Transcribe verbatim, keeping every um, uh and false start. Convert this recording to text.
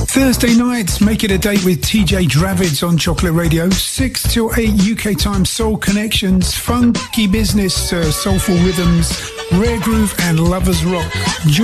Thursday nights, make it a date with T J Dravids on Chocolate Radio. six till eight U K time, soul connections, funky business, uh, soulful rhythms, rare groove and lovers rock.